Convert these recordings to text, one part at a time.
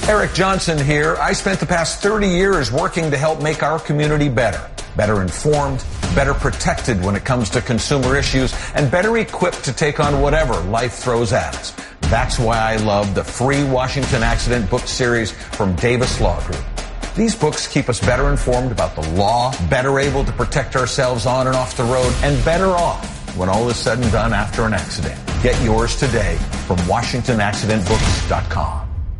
Eric Johnson here. I spent the past 30 years working to help make our community better informed, better protected when it comes to consumer issues, and better equipped to take on whatever life throws at us. That's why I love the free Washington Accident book series from Davis Law Group. These books keep us better informed about the law, better able to protect ourselves on and off the road, and better off when all is said and done after an accident. Get yours today from WashingtonAccidentBooks.com.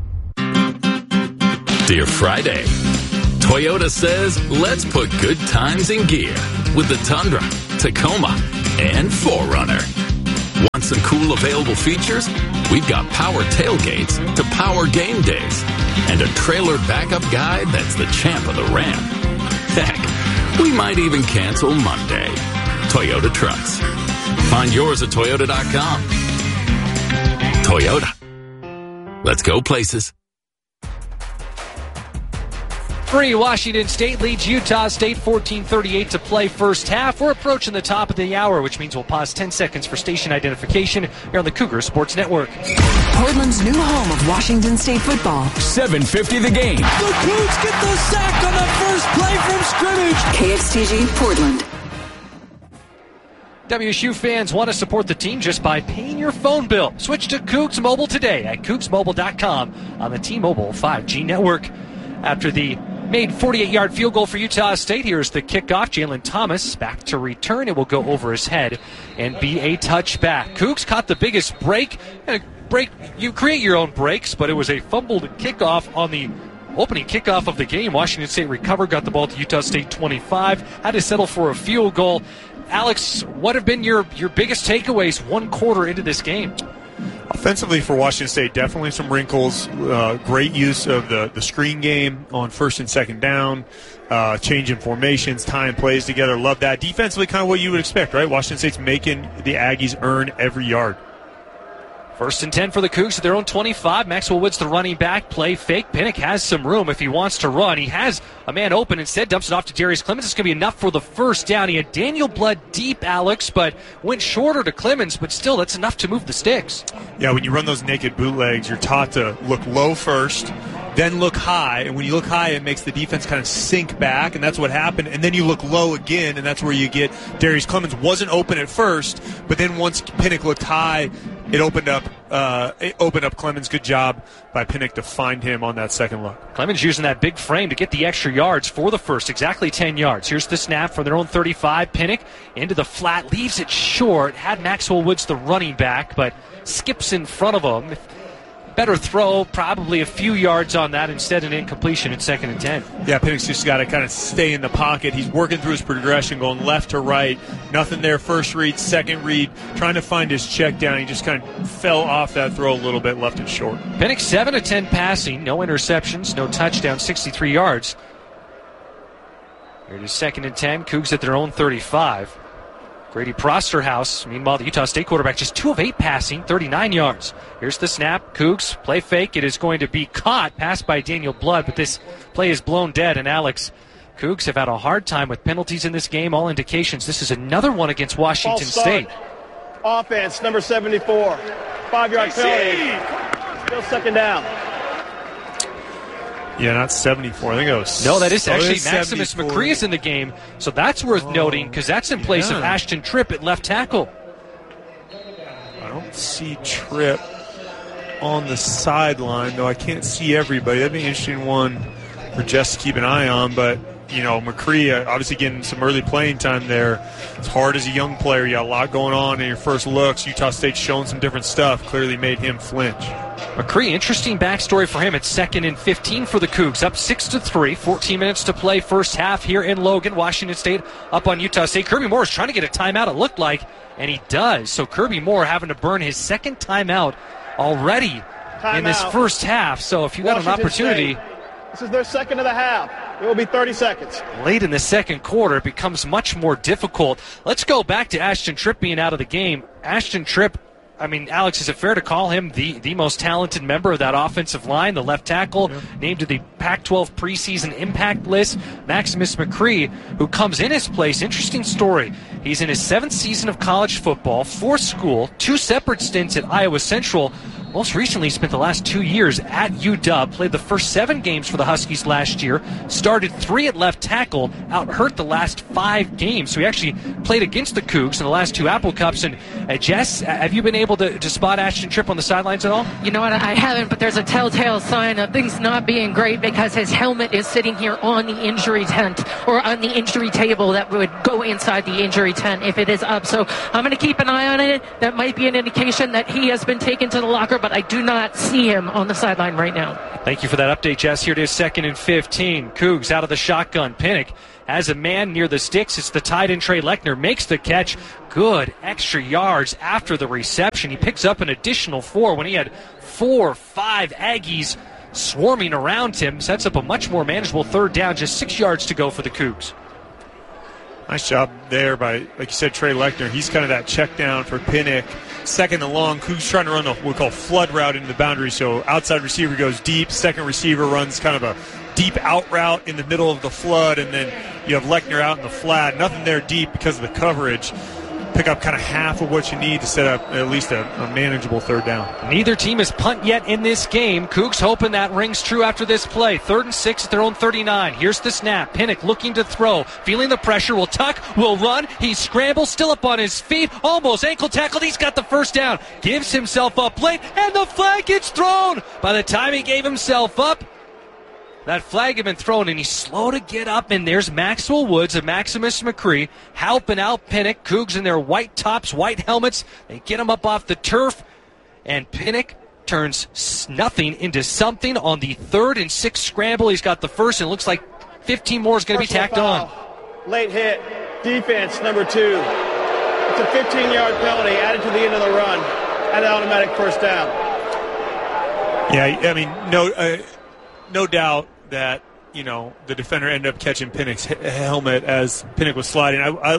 Dear Friday, Toyota says let's put good times in gear with the Tundra, Tacoma, and 4Runner. Want some cool available features? We've got power tailgates to power game days and a trailer backup guide that's the champ of the ramp. Heck, we might even cancel Monday. Toyota trucks. Find yours at Toyota.com. Toyota. Let's go places. Washington State leads Utah State 14-38 to play first half. We're approaching the top of the hour, which means we'll pause 10 seconds for station identification here on the Cougar Sports Network. Portland's new home of Washington State football. 7:50 the game. The Cougs get the sack on the first play from scrimmage. KXTG Portland. WSU fans want to support the team just by paying your phone bill. Switch to Cougs Mobile today at CougsMobile.com on the T-Mobile 5G network. After the made 48-yard field goal for Utah State, here's the kickoff. Jalen Thomas back to return. It will go over his head and be a touchback. Cougs caught the biggest break. You create your own breaks, but it was a fumbled kickoff on the opening kickoff of the game. Washington State recovered, got the ball to Utah State 25, had to settle for a field goal. Alex, what have been your biggest takeaways one quarter into this game? Offensively for Washington State, definitely some wrinkles. Great use of the screen game on first and second down, change in formations, tying plays together. Love that. Defensively, kind of what you would expect, right? Washington State's making the Aggies earn every yard. First and 10 for the Cougs at their own 25. Maxwell Woods, the running back, play fake. Pinnock has some room if he wants to run. He has a man open. Instead, dumps it off to Darius Clemens. It's going to be enough for the first down. He had Daniel Blood deep, Alex, but went shorter to Clemens. But still, that's enough to move the sticks. Yeah, when you run those naked bootlegs, you're taught to look low first, then look high. And when you look high, it makes the defense kind of sink back, and that's what happened. And then you look low again, and that's where you get Darius Clemens. Wasn't open at first, but then once Pinnock looked high, it opened up Clemens. Good job by Pinnock to find him on that second look. Clemens using that big frame to get the extra yards for the first, exactly 10 yards. Here's the snap from their own 35. Pinnock into the flat, leaves it short. Had Maxwell Woods the running back, but skips in front of him. Better throw, probably a few yards on that, instead an incompletion in 2nd and 10. Yeah, Pinnock's just got to kind of stay in the pocket. He's working through his progression, going left to right. Nothing there. First read, second read, trying to find his check down. He just kind of fell off that throw a little bit, left it short. Pinnock 7 of 10 passing, no interceptions, no touchdowns, 63 yards. Here it is 2nd and 10. Cougs at their own 35. Grady Prosterhouse, meanwhile, the Utah State quarterback, just 2 of 8 passing, 39 yards. Here's the snap. Cougs play fake. It is going to be caught, passed by Daniel Blood, but this play is blown dead. And Alex, Cougs have had a hard time with penalties in this game. All indications this is another one against Washington State. Offense, number 74. 5-yard penalty. Still 2nd down. Yeah, not 74. I think it was... No, that is actually Maximus 74. McCree is in the game, so that's worth noting because that's in place of Ashton Tripp at left tackle. I don't see Tripp on the sideline, though I can't see everybody. That'd be an interesting one for Jess to keep an eye on, but, you know, McCree obviously getting some early playing time there. It's hard as a young player. You got a lot going on in your first looks. Utah State's showing some different stuff. Clearly made him flinch. McCree, interesting backstory for him. It's 2nd and 15 for the Cougs, up 6-3, 14 minutes to play first half here in Logan. Washington State up on Utah State. Kirby Moore is trying to get a timeout, it looked like, and he does. So Kirby Moore having to burn his second timeout already in this first half. So if you got an opportunity... State. This is their second of the half. It will be 30 seconds. Late in the second quarter, it becomes much more difficult. Let's go back to Ashton Tripp being out of the game. Ashton Tripp, I mean, Alex, is it fair to call him the most talented member of that offensive line, the left tackle, named to the Pac-12 preseason impact list? Maximus McCree, who comes in his place. Interesting story. He's in his 7th season of college football, 4th school, 2 separate stints at Iowa Central. most recently spent the last 2 years at UW, played the first 7 games for the Huskies last year, started 3 at left tackle, out-hurt the last 5 games. So he actually played against the Cougs in the last 2 Apple Cups. And Jess, have you been able to spot Ashton Tripp on the sidelines at all? You know what, I haven't, but there's a telltale sign of things not being great because his helmet is sitting here on the injury tent or on the injury table that would go inside the injury tent if it is up. So I'm going to keep an eye on it. That might be an indication that he has been taken to the locker, but I do not see him on the sideline right now. Thank you for that update, Jess. Here it is, 2nd and 15. Cougs out of the shotgun. Pinnock has a man near the sticks. It's the tight end Trey Lechner. Makes the catch. Good extra yards after the reception. He picks up an additional 4 when he had 4 or 5 Aggies swarming around him. Sets up a much more manageable 3rd down. Just 6 yards to go for the Cougs. Nice job there by, like you said, Trey Lechner. He's kind of that check down for Pinnock. 2nd and long. Cougs trying to run what we call flood route into the boundary. So outside receiver goes deep. 2nd receiver runs kind of a deep out route in the middle of the flood. And then you have Lechner out in the flat. Nothing there deep because of the coverage. Pick up kind of half of what you need to set up at least a manageable 3rd down. Neither team has punt yet in this game. Cougs hoping that rings true after this play. 3rd and 6 at their own 39. Here's the snap. Pinnock looking to throw. Feeling the pressure. Will tuck. Will run. He scrambles. Still up on his feet. Almost ankle tackled. He's got the 1st down. Gives himself up late. And the flag gets thrown. By the time he gave himself up, that flag had been thrown, and he's slow to get up, and there's Maxwell Woods and Maximus McCree helping out Pinnock. Cougs in their white tops, white helmets. They get him up off the turf, and Pinnock turns nothing into something on the 3rd and 6 scramble. He's got the 1st, and it looks like 15 more is going to be tacked on. Late hit, defense number 2. It's a 15-yard penalty added to the end of the run, and an automatic 1st down. Yeah, I mean, no doubt that, you know, the defender ended up catching Pinnock's helmet as Pinnock was sliding. I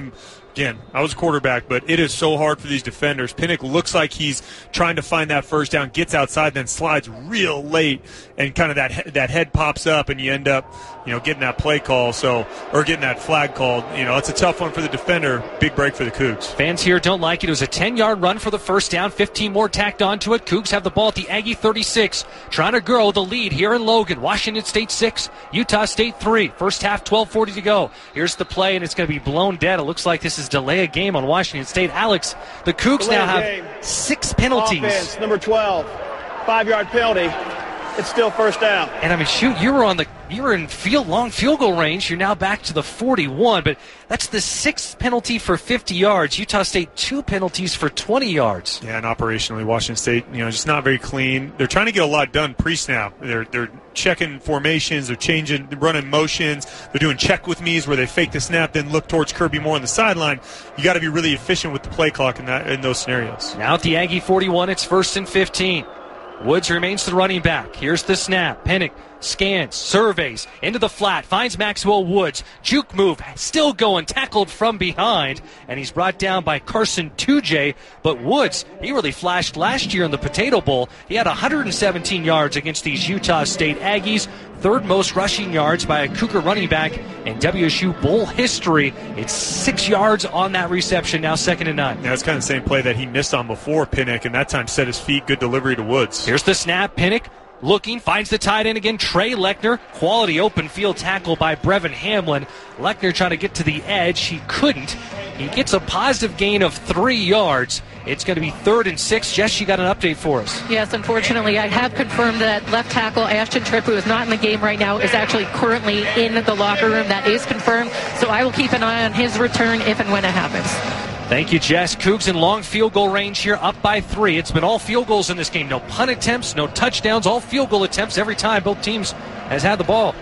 was a quarterback, but it is so hard for these defenders. Pinnock looks like he's trying to find that 1st down, gets outside, then slides real late, and kind of that head pops up, and you end up, you know, getting that play call, or getting that flag called. You know, it's a tough one for the defender. Big break for the Cougs. Fans here don't like it. It was a 10-yard run for the 1st down, 15 more tacked onto it. Cougs have the ball at the Aggie 36, trying to grow the lead here in Logan. Washington State 6, Utah State 3. First half, 12:40 to go. Here's the play, and it's going to be blown dead. It looks like this is delay a game on Washington State. Alex, the Cougs now have 6 penalties. Offense, number 12, 5-yard penalty. It's still 1st down. And I mean, shoot, you were in long field goal range. You're now back to the 41, but that's the 6th penalty for 50 yards. Utah State 2 penalties for 20 yards. Yeah, and operationally, Washington State, you know, just not very clean. They're trying to get a lot done pre-snap. They're checking formations, they're running motions, they're doing check with me's where they fake the snap, then look towards Kirby Moore on the sideline. You got to be really efficient with the play clock in those scenarios. Now at the Aggie 41, it's 1st and 15. Woods remains the running back. Here's the snap. Pinnock scans, surveys, into the flat, finds Maxwell Woods. Juke move, still going, tackled from behind, and he's brought down by Carson Tujay. But Woods, he really flashed last year in the Potato Bowl. He had 117 yards against these Utah State Aggies. 3rd most rushing yards by a Cougar running back in WSU Bowl history. It's 6 yards on that reception, now 2nd and 9. Yeah, it's kind of the same play that he missed on before, Pinnock, and that time set his feet. Good delivery to Woods. Here's the snap. Pinnock looking, finds the tight end again, Trey Lechner. Quality open field tackle by Brevin Hamlin. Lechner trying to get to the edge. He couldn't. He gets a positive gain of 3 yards. It's going to be 3rd and 6. Jess, you got an update for us. Yes, unfortunately, I have confirmed that left tackle Ashton Tripp, who is not in the game right now, is actually currently in the locker room. That is confirmed. So I will keep an eye on his return if and when it happens. Thank you, Jess. Cougs in long field goal range here, up by 3. It's been all field goals in this game. No punt attempts, no touchdowns, all field goal attempts every time both teams has had the ball.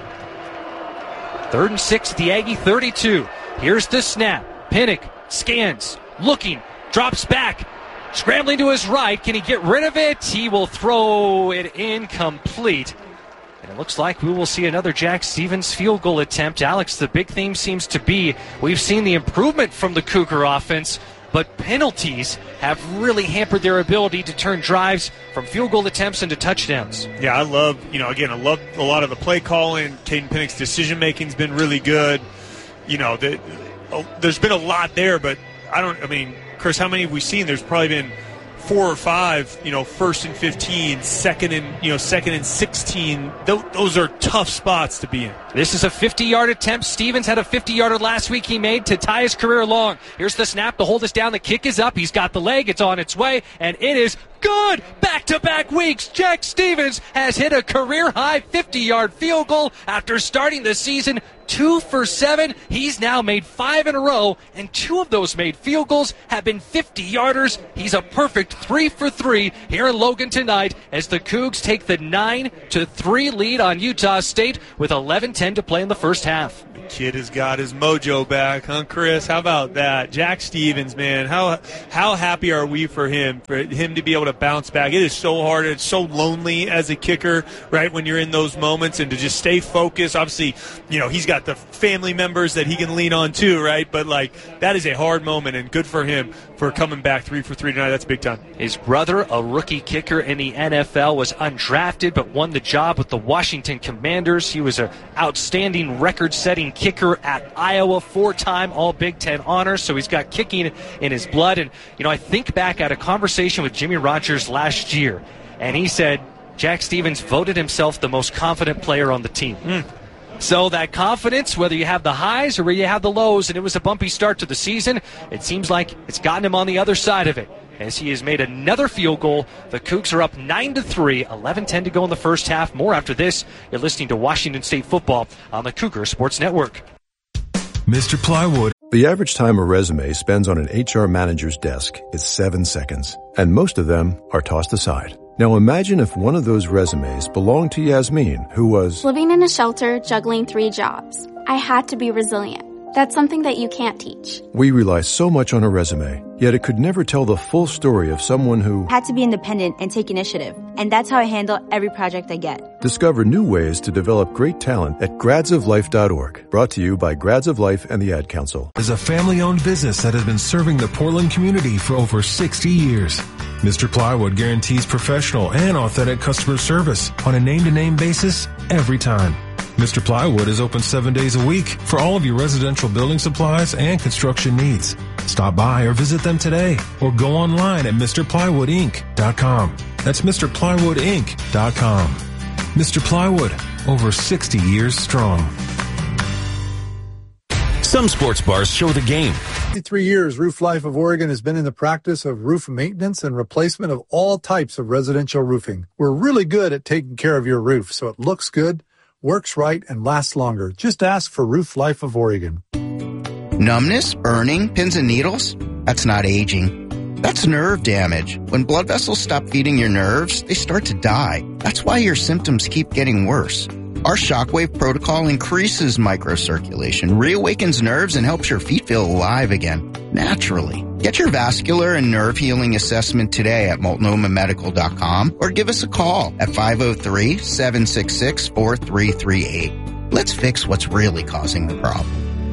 3rd and 6 at the Aggie 32. Here's the snap. Pinnock scans, looking, drops back, scrambling to his right. Can he get rid of it? He will throw it incomplete. And it looks like we will see another Jack Stevens field goal attempt. Alex, the big theme seems to be we've seen the improvement from the Cougar offense, but penalties have really hampered their ability to turn drives from field goal attempts into touchdowns. Yeah, I love a lot of the play calling. Caden Pinnock's decision-making's been really good. You know, there's been a lot there, but Chris, how many have we seen? There's probably been 4 or 5, first and 15, second and 16. Those are tough spots to be in. This is a 50-yard attempt. Stevens had a 50-yarder last week he made to tie his career long. Here's the snap to hold us down. The kick is up. He's got the leg. It's on its way, and it is good. Back-to-back weeks, Jack Stevens has hit a career-high 50-yard field goal after starting the season 2 for 7. He's now made 5 in a row, and 2 of those made field goals have been 50-yarders. He's a perfect 3 for 3 here in Logan tonight as the Cougs take the 9-3 lead on Utah State with 11:10 to play in the first half. The kid has got his mojo back, huh, Chris? How about that? Jack Stevens, man, how happy are we for him to be able to bounce back? It is so hard. It's so lonely as a kicker, right, when you're in those moments, and to just stay focused. Obviously, he's got the family members that he can lean on too, right? But, that is a hard moment, and good for him for coming back 3 for 3 tonight. That's big time. His brother, a rookie kicker in the NFL, was undrafted but won the job with the Washington Commanders. He was an outstanding record-setting kicker at Iowa, 4-time All-Big Ten honors, so he's got kicking in his blood. And, I think back at a conversation with Jimmy Rogers last year, and he said Jack Stevens voted himself the most confident player on the team. So that confidence, whether you have the highs or whether you have the lows, and it was a bumpy start to the season, it seems like it's gotten him on the other side of it as he has made another field goal. The Cougs are up 9-3, 11:10 to go in the first half. More after this. You're listening to Washington State football on the Cougar Sports Network. Mr. Plywood. The average time a resume spends on an HR manager's desk is 7 seconds, and most of them are tossed aside. Now imagine if one of those resumes belonged to Yasmin, who was living in a shelter, juggling 3 jobs. I had to be resilient. That's something that you can't teach. We rely so much on a resume, yet it could never tell the full story of someone who had to be independent and take initiative. And that's how I handle every project I get. Discover new ways to develop great talent at gradsoflife.org. Brought to you by Grads of Life and the Ad Council. Is a family-owned business that has been serving the Portland community for over 60 years. Mr. Plywood guarantees professional and authentic customer service on a name-to-name basis every time. Mr. Plywood is open 7 days a week for all of your residential building supplies and construction needs. Stop by or visit them today or go online at MrPlywoodInc.com. That's MrPlywoodInc.com. Mr. Plywood, over 60 years strong. Some sports bars show the game. 53 years, Roof Life of Oregon has been in the practice of roof maintenance and replacement of all types of residential roofing. We're really good at taking care of your roof so it looks good, works right, and lasts longer. Just ask for Roof Life of Oregon. Numbness, burning, pins and needles? That's not aging. That's nerve damage. When blood vessels stop feeding your nerves, they start to die. That's why your symptoms keep getting worse. Our Shockwave protocol increases microcirculation, reawakens nerves, and helps your feet feel alive again, naturally. Get your vascular and nerve healing assessment today at multnomamedical.com or give us a call at 503-766-4338. Let's fix what's really causing the problem.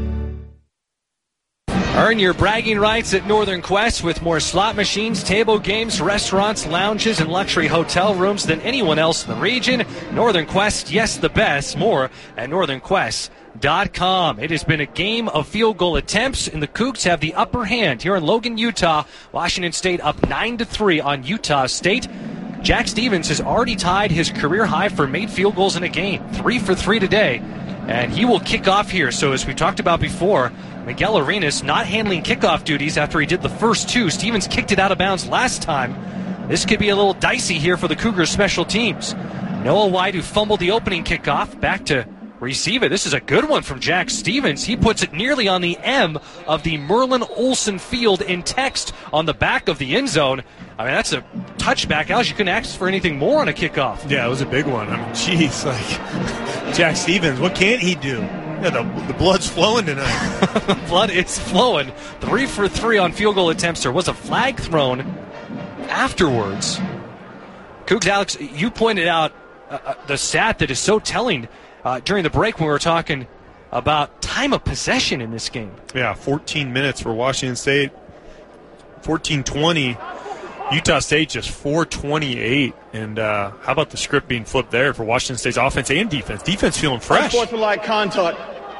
Earn your bragging rights at Northern Quest with more slot machines, table games, restaurants, lounges, and luxury hotel rooms than anyone else in the region. Northern Quest, yes, the best. More at northernquest.com. It has been a game of field goal attempts, and the Cougs have the upper hand here in Logan, Utah. Washington State up 9-3 on Utah State. Jack Stevens has already tied his career high for made field goals in a game, 3 for 3 today, and he will kick off here. So as we talked about before, Miguel Arenas not handling kickoff duties after he did the first 2. Stevens kicked it out of bounds last time. This could be a little dicey here for the Cougars special teams. Noah White, who fumbled the opening kickoff, back to receive it. This is a good one from Jack Stevens. He puts it nearly on the M of the Merlin Olsen Field in text on the back of the end zone. I mean, that's a touchback. Alex, you couldn't ask for anything more on a kickoff. Yeah, it was a big one. I mean, geez, Jack Stevens, what can't he do? Yeah, the blood's flowing tonight. The blood is flowing. 3 for 3 on field goal attempts. There was a flag thrown afterwards. Cougs, Alex, you pointed out the stat that is so telling during the break when we were talking about time of possession in this game. Yeah, 14 minutes for Washington State. 14:20. Utah State just 4:28. And how about the script being flipped there for Washington State's offense and defense? Defense feeling fresh. Unsportsmanlike contact.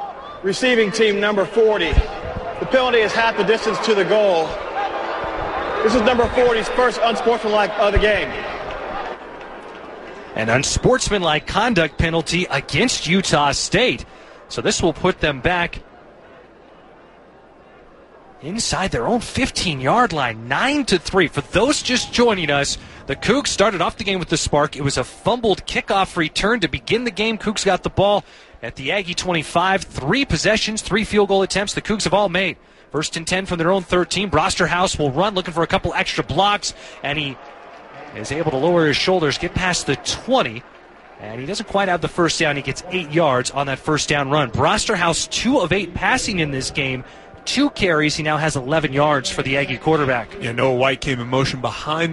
Receiving team number 40. The penalty is half the distance to the goal. This is number 40's first unsportsmanlike of the game. An unsportsmanlike conduct penalty against Utah State. So this will put them back inside their own 15-yard line, 9-3. For those just joining us, the Cougs started off the game with the spark. It was a fumbled kickoff return to begin the game. Cougs got the ball at the Aggie 25. 3 possessions, 3 field goal attempts the Cougs have all made. 1st and 10 from their own 13. Brosterhouse will run, looking for a couple extra blocks, and he is able to lower his shoulders, get past the 20, and he doesn't quite have the first down. He gets 8 yards on that first down run. Brosterhouse 2 of 8 passing in this game. 2 carries. He now has 11 yards for the Aggie quarterback. Yeah, Noah White came in motion behind